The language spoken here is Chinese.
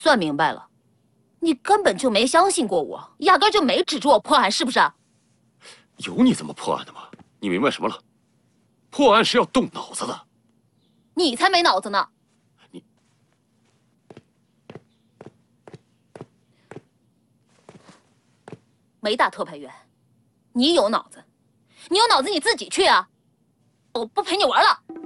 算明白了，你根本就没相信过我，压根就没指着我破案，是不是？ 有你这么破案的吗？你明白什么了？破案是要动脑子的。 你才没脑子呢！ 你梅大特派员，你有脑子，你有脑子你自己去啊！我不陪你玩了。